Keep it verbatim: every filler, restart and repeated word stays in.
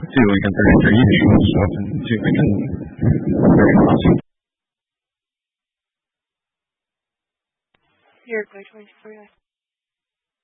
do because they're, they're eating all this stuff and doing it. Very awesome. You're going to